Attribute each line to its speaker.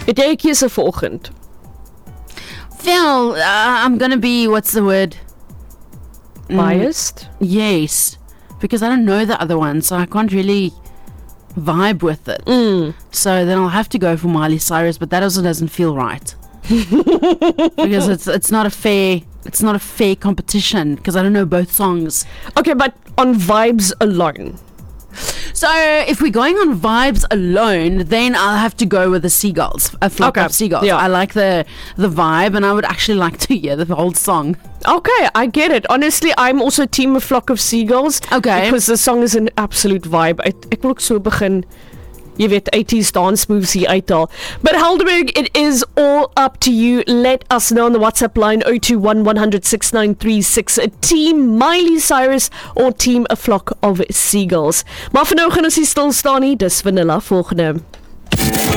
Speaker 1: Het jy 'n keuse vanoggend?
Speaker 2: Well, I'm gonna be, what's the word?
Speaker 1: Biased?
Speaker 2: Yes, because I don't know the other one, so I can't really vibe with it. So then I'll have to go for Miley Cyrus, but that also doesn't feel right. Because it's not a fair competition, because I don't know both songs.
Speaker 1: Okay, but on vibes alone.
Speaker 2: So if we're going on vibes alone, then I'll have to go with the Seagulls, a flock of Seagulls.
Speaker 1: Yeah.
Speaker 2: I like the vibe, and I would actually like to hear the whole song.
Speaker 1: Okay, I get it. Honestly, I'm also team A Flock of Seagulls.
Speaker 2: Okay.
Speaker 1: Because the song is an absolute vibe. Ek wil ook so begin, jy weet, 80s dance moves hier uithaal. But Helderberg, it is all up to you. Let us know on the WhatsApp line 021 100 6936. Team Miley Cyrus or Team A Flock of Seagulls. Maar vir nou gaan ons nie stil staan nie. Dis Vanilla volgende.